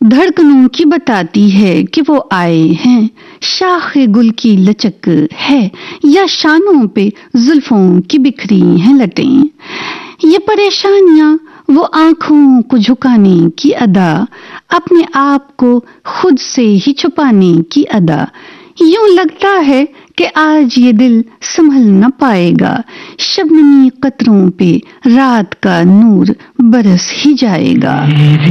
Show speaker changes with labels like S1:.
S1: धड़कनों की बताती है कि वो आए हैं। शाखे गुल की लचक है या शानों पे जुल्फों की बिखरी हैं लटें। ये परेशानियां वो आंखों को झुकाने की अदा, अपने आप को खुद से ही छुपाने की अदा। यूं लगता है कि आज ये दिल संभल न पाएगा, शबनमी कतरों पे रात का नूर बरस ही जाएगा।